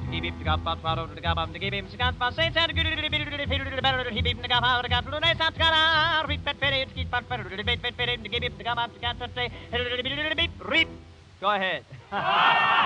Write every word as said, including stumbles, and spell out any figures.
Keep him to go, but follow the gabam, to give him to got Saints and good little bit of the better, he beat the gabam, the got to the nice out, got reap that petty, keep but better, the bit, bit, to give him the gabam, to got to say, reap. Go ahead.